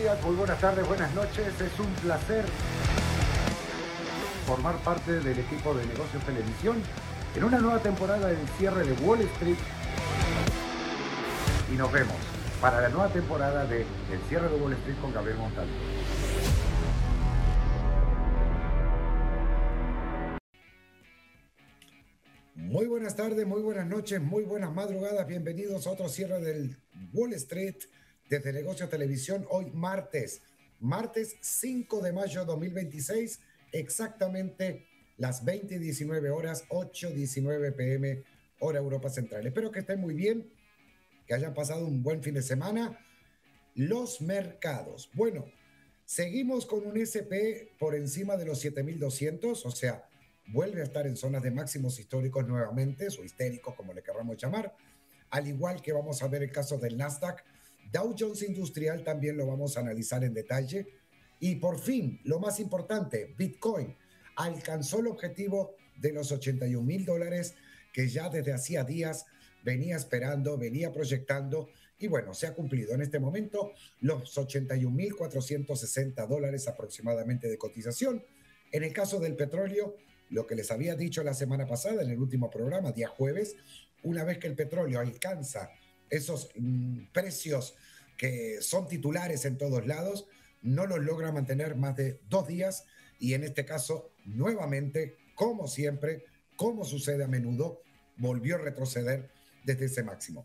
días, muy buenas tardes, buenas noches. Es un placer formar parte del equipo de Negocios Televisión en una nueva temporada del cierre de Wall Street. Y nos vemos para la nueva temporada de El cierre de Wall Street con Gabriel Montalvo. Muy buenas tardes, muy buenas noches, muy buenas madrugadas. Bienvenidos a otro cierre del Wall Street desde Negocios Televisión. Hoy martes 5 de mayo de 2026, exactamente las 20:19 horas, 8:19 p.m. hora Europa Central. Espero que estén muy bien, que hayan pasado un buen fin de semana. Los mercados. Bueno, seguimos con un S&P por encima de los 7.200, o sea, vuelve a estar en zonas de máximos históricos nuevamente, o histéricos como le queramos llamar, al igual que vamos a ver el caso del Nasdaq. Dow Jones Industrial también lo vamos a analizar en detalle. Y por fin, lo más importante, Bitcoin alcanzó el objetivo de los $81,000 que ya desde hacía días venía esperando, venía proyectando, y bueno, se ha cumplido en este momento los $81,460 aproximadamente de cotización. En el caso del petróleo, lo que les había dicho la semana pasada en el último programa, día jueves, una vez que el petróleo alcanza esos precios que son titulares en todos lados, no los logra mantener más de 2 días, y en este caso, nuevamente, como siempre, como sucede a menudo, volvió a retroceder desde ese máximo.